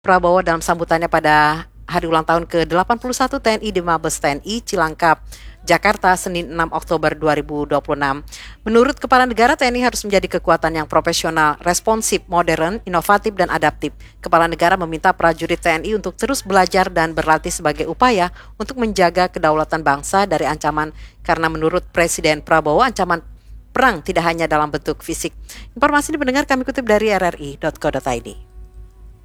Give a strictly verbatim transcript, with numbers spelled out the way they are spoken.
Prabowo dalam sambutannya pada hari ulang tahun ke delapan puluh satu T N I di Mabes T N I Cilangkap, Jakarta, Senin enam Oktober dua ribu dua puluh enam. Menurut Kepala Negara, T N I harus menjadi kekuatan yang profesional, responsif, modern, inovatif, dan adaptif. Kepala Negara meminta prajurit T N I untuk terus belajar dan berlatih sebagai upaya untuk menjaga kedaulatan bangsa dari ancaman, karena menurut Presiden Prabowo, ancaman perang tidak hanya dalam bentuk fisik. Informasi ini mendengar kami kutip dari r r i titik co titik i d.